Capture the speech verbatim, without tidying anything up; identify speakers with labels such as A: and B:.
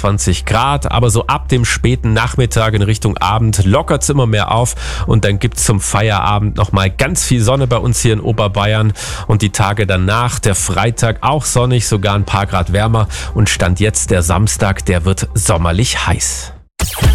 A: sechsundzwanzig Grad, aber so ab dem späten Nachmittag in Richtung Abend lockert es immer mehr auf und dann gibt es zum Feierabend nochmal ganz viel Sonne bei uns hier in Oberbayern und die Tage danach, der Freitag auch sonnig, sogar ein paar Grad wärmer und Stand jetzt der Samstag, der wird sommerlich heiß.